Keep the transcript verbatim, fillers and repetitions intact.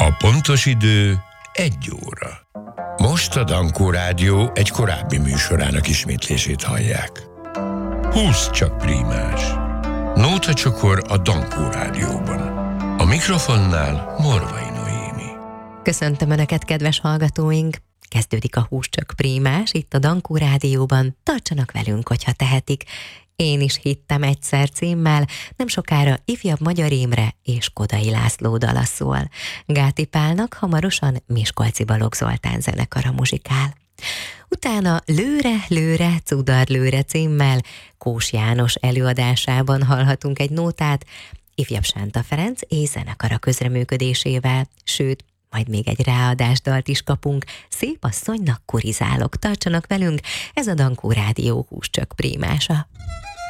A pontos idő egy óra. Most a Dankó Rádió egy korábbi műsorának ismétlését hallják. Húsz csak prímás. Nóta csokor a Dankó Rádióban. A mikrofonnál Morvai Noémi. Köszöntöm Önöket, kedves hallgatóink! Kezdődik a Húsz csak prímás itt a Dankó Rádióban. Tartsanak velünk, hogyha tehetik. Én is hittem egyszer címmel, nem sokára ifjabb Magyar Imre és Kodai László dala szól. Gáti Pálnak hamarosan Miskolci Balogh Zoltán zenekara muzsikál. Utána Lőre, lőre, cudar lőre címmel Kós János előadásában hallhatunk egy nótát, ifjabb Sánta Ferenc és zenekara közreműködésével, sőt, majd még egy ráadásdalt is kapunk. Szép asszonynak kurizálok. Tartsanak velünk, ez a Dankó Rádió Húsz csak prímása.